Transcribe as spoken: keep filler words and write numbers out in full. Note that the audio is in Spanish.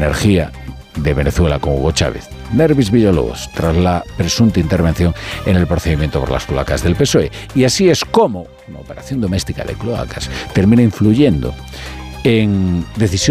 energía de Venezuela con Hugo Chávez. Nervis Villalobos, tras la presunta intervención en el procedimiento por las cloacas del P S O E. Y así es como una operación doméstica de cloacas termina influyendo en decisiones